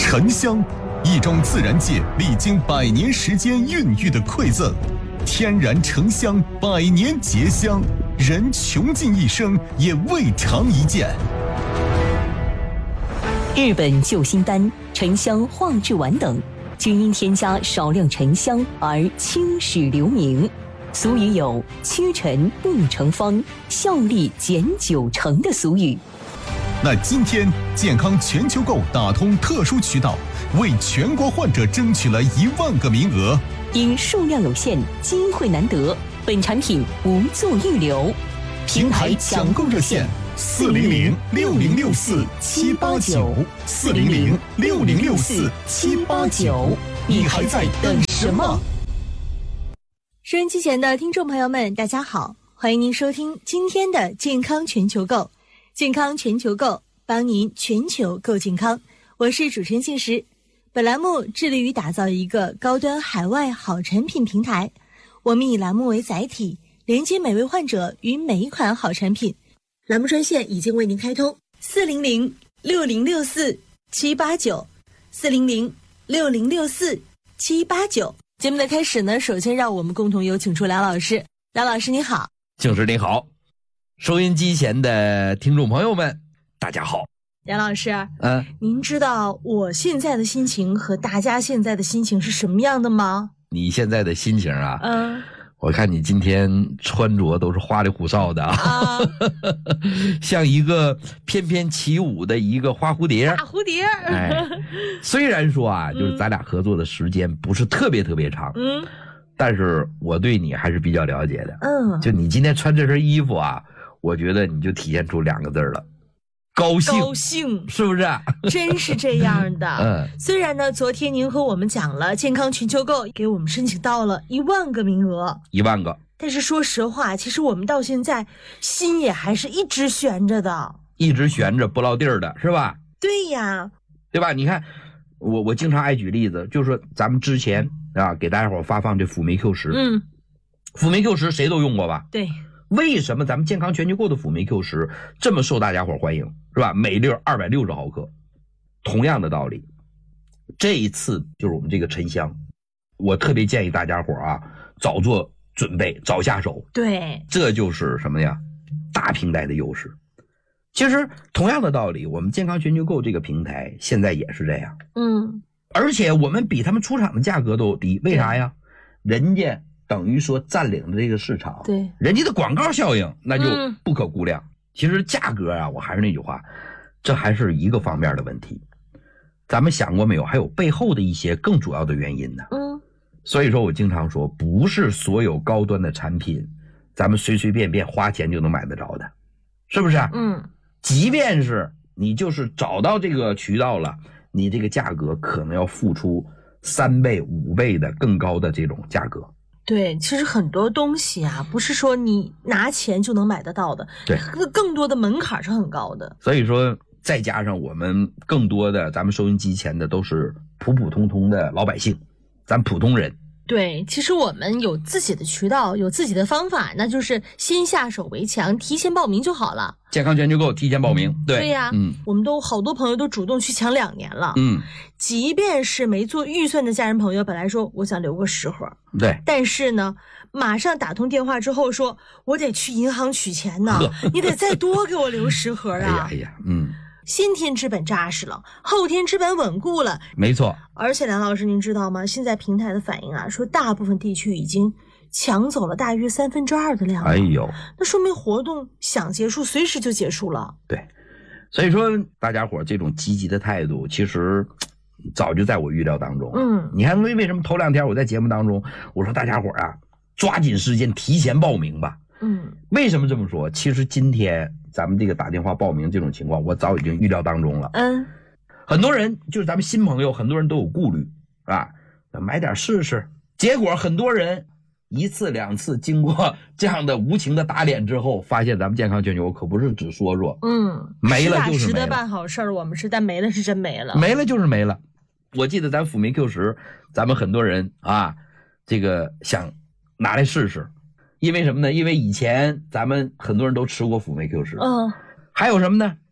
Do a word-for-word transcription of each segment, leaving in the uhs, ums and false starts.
沉香，一种自然界历经百年时间孕育的馈赠，天然沉香，百年结香，人穷尽一生也未尝一见。 日本救心丹、沉香化制丸等，均因添加少量沉香而青史留名。俗语有“屈臣不成方，效力减九成”的俗语。 那今天健康全球购打通特殊渠道，为全国患者争取了一万个名额。 因数量有限，机会难得，本产品无做预留。 平台抢购热线：四零零六零六四七八九，四零零六零六四七八九。你还在等什么？ 收音机前的听众朋友们，大家好，欢迎您收听今天的健康全球购。健康全球购，帮您全球购健康。我是主持人信实。本栏目致力于打造一个高端海外好产品平台。我们以栏目为载体，连接每位患者与每一款好产品。栏目专线已经为您开通：四零零六零六四七八九，四零零六零六四七八九。节目的开始呢，首先让我们共同有请出梁老师。梁老师你好。 静师你好，收音机前的听众朋友们大家好。 梁老师， 嗯， 您知道我现在的心情和大家现在的心情是什么样的吗？ 你现在的心情啊， 嗯， 我看你今天穿着都是花里胡哨的啊，像一个翩翩起舞的一个花蝴蝶。 大蝴蝶。 哎，虽然说啊，就是咱俩合作的时间不是特别特别长， 嗯， 但是我对你还是比较了解的。 嗯， 就你今天穿这身衣服啊，我觉得你就体现出两个字了。高兴， 高兴， 是不是？ 真是这样的。 嗯， 虽然呢，昨天您和我们讲了健康全球购，给我们申请到了一万个名额， 一万个。 但是说实话，其实我们到现在心也还是一直悬着的， 一直悬着不落地儿的，是吧？ 对呀， 对吧？你看，我我经常爱举例子，就是说咱们之前啊，给大家伙发放这辅酶 Q 十， 嗯， 辅酶 Q 十谁都用过吧？ 对。 为什么咱们健康全球购的辅酶 Q 十这么受大家伙欢迎，是吧？每粒二百六十毫克。同样的道理，这一次就是我们这个沉香，我特别建议大家伙啊，早做准备，早下手。 对， 这就是什么呀？大平台的优势。其实同样的道理，我们健康全球购这个平台现在也是这样。 嗯， 而且我们比他们出厂的价格都低，为啥呀？人家等于说占领了这个市场， 对， 人家的广告效应那就不可估量。嗯、其实价格啊，我还是那句话，这还是一个方面的问题。咱们想过没有？还有背后的一些更主要的原因呢。 嗯， 所以说我经常说，不是所有高端的产品，咱们随随便便花钱就能买得着的，是不是？ 嗯， 即便是你就是找到这个渠道了，你这个价格可能要付出三倍、五倍的更高的这种价格。 对，其实很多东西啊，不是说你拿钱就能买得到的， 对， 更多的门槛是很高的。 所以说，再加上我们更多的咱们收音机前的都是普普通通的老百姓，咱普通人。 对，其实我们有自己的渠道，有自己的方法，那就是先下手为强，提前报名就好了。 健康全球购提前报名，对对呀， 嗯， 我们都好多朋友都主动去抢两年了， 嗯， 即便是没做预算的家人朋友，本来说我想留个十盒， 对， 但是呢，马上打通电话之后说，我得去银行取钱呢，你得再多给我留十盒啊！ 哎呀哎呀，嗯。 先天之本扎实了，后天之本稳固了， 没错。 而且梁老师您知道吗？现在平台的反应啊，说大部分地区已经抢走了大约三分之二的量了。 哎呦， 那说明活动想结束随时就结束了。 对，所以说大家伙这种积极的态度其实早就在我预料当中。 嗯， 你看为什么头两天我在节目当中我说大家伙啊，抓紧时间提前报名吧。 嗯， 为什么这么说？其实今天咱们这个打电话报名这种情况，我早已经预料当中了。 嗯， 很多人就是咱们新朋友，很多人都有顾虑啊，买点试试。结果很多人一次两次经过这样的无情的打脸之后，发现咱们健康全球可不是只说说， 嗯， 没了就是没了。 实打实的办好事儿，我们是，但没了是真没了， 没了就是没了。我记得咱辅酶 Q 十，咱们很多人啊，这个想拿来试试。因为什么呢？因为以前咱们很多人都吃过辅酶 Q 十， 嗯， 还有什么呢？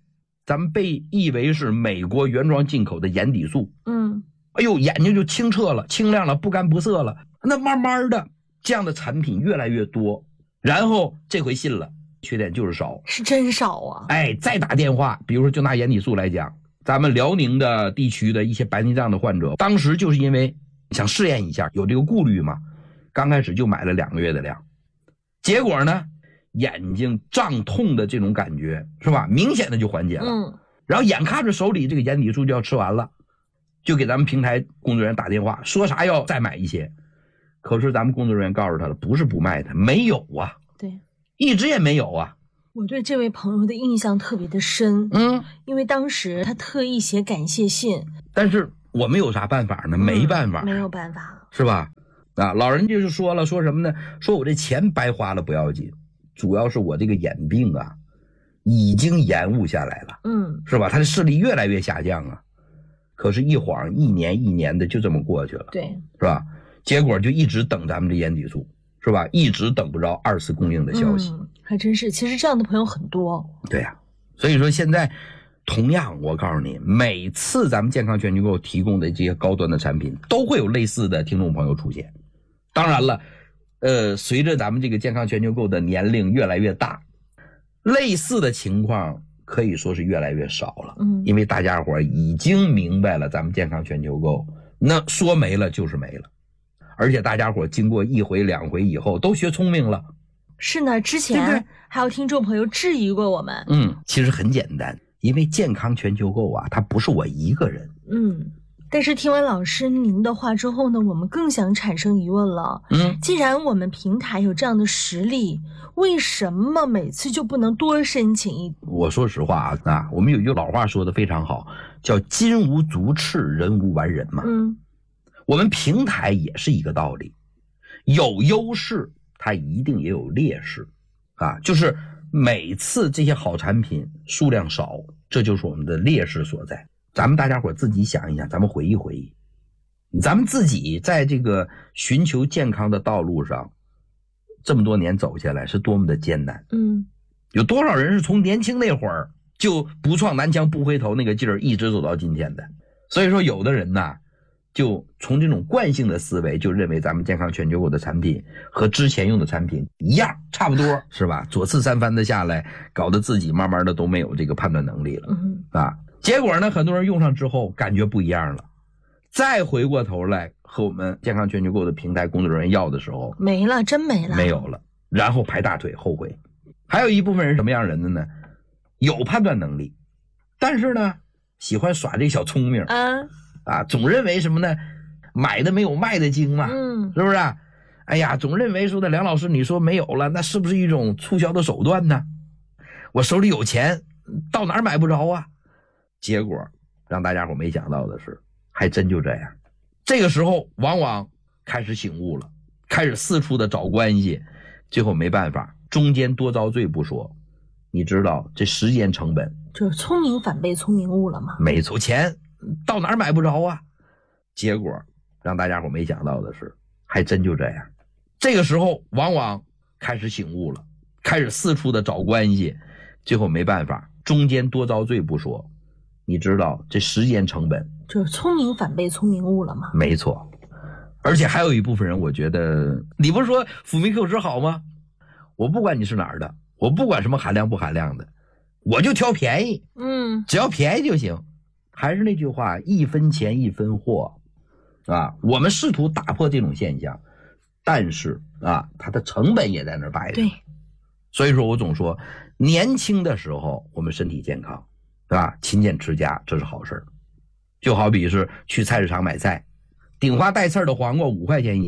咱们被译为是美国原装进口的眼底素， 嗯， 哎呦，眼睛就清澈了，清亮了，不干不涩了。那慢慢的，这样的产品越来越多，然后这回信了，缺点就是少， 是真少啊。 哎，再打电话，比如说就拿眼底素来讲，咱们辽宁的地区的一些白内障的患者，当时就是因为想试验一下，有这个顾虑嘛，刚开始就买了两个月的量，结果呢，眼睛胀痛的这种感觉是吧，明显的就缓解了。 嗯， 然后眼看着手里这个眼底素就要吃完了，就给咱们平台工作人员打电话，说啥要再买一些。可是咱们工作人员告诉他了，不是不卖他，没有啊， 对， 一直也没有啊。 我对这位朋友的印象特别的深， 嗯， 因为当时他特意写感谢信， 但是我们有啥办法呢？没办法， 嗯、没有办法， 是吧？啊，老人就是说了，说什么呢？说我这钱白花了不要紧，主要是我这个眼病啊，已经延误下来了， 嗯， 是吧？他的视力越来越下降啊。可是，一晃一年一年的就这么过去了， 对， 是吧？结果就一直等咱们这眼底素，是吧？一直等不着二次供应的消息， 嗯、还真是。其实这样的朋友很多， 对呀、啊。所以说现在，同样我告诉你，每次咱们健康全球购提供的这些高端的产品，都会有类似的听众朋友出现。当然了，呃，随着咱们这个健康全球购的年龄越来越大，类似的情况可以说是越来越少了。 嗯， 因为大家伙已经明白了咱们健康全球购，那说没了就是没了。而且大家伙经过一回两回以后，都学聪明了。 是呢，之前对对还有听众朋友质疑过我们。 嗯，其实很简单，因为健康全球购啊，它不是我一个人。 嗯。但是听完老师您的话之后呢，我们更想产生疑问了。 嗯， 既然我们平台有这样的实力，为什么每次就不能多申请一？ 我说实话啊，啊，我们有一句老话说的非常好，叫金无足赤，人无完人嘛。 嗯， 我们平台也是一个道理，有优势，它一定也有劣势，啊，就是每次这些好产品数量少，这就是我们的劣势所在。咱们大家伙自己想一想，咱们回忆回忆，咱们自己在这个寻求健康的道路上，这么多年走下来是多么的艰难。 嗯， 有多少人是从年轻那会儿就不撞南墙不回头那个劲儿一直走到今天的。所以说有的人呢，就从这种惯性的思维就认为咱们健康全球购的产品和之前用的产品一样差不多，是吧？左次三番的下来，搞得自己慢慢的都没有这个判断能力了。 嗯， 啊，结果呢，很多人用上之后感觉不一样了，再回过头来和我们健康全球购的平台工作人员要的时候， 没了，真没了， 没有了，然后拍大腿后悔。还有一部分人什么样人的呢？有判断能力，但是呢，喜欢耍这小聪明啊啊，总认为什么呢？买的没有卖的精嘛， 嗯， 是不是？哎呀，总认为说的梁老师，你说没有了，那是不是一种促销的手段呢？我手里有钱，到哪儿买不着啊？结果让大家伙没想到的是，还真就这样。这个时候往往开始醒悟了，开始四处的找关系，最后没办法，中间多遭罪不说，你知道这时间成本， 就是聪明反被聪明误了嘛。 没错，钱到哪儿买不着啊？结果让大家伙没想到的是，还真就这样。这个时候往往开始醒悟了，开始四处的找关系，最后没办法，中间多遭罪不说，你知道这时间成本， 就是聪明反被聪明误了嘛。 没错。而且还有一部分人，我觉得你不是说辅酶 Q 十好吗？我不管你是哪儿的，我不管什么含量不含量的，我就挑便宜， 嗯， 只要便宜就行。还是那句话，一分钱一分货啊，我们试图打破这种现象，但是啊，它的成本也在那儿摆着。 对， 所以说我总说，年轻的时候我们身体健康，对吧？勤俭持家，这是好事儿。就好比是去菜市场买菜，顶花带刺儿的黄瓜五块钱一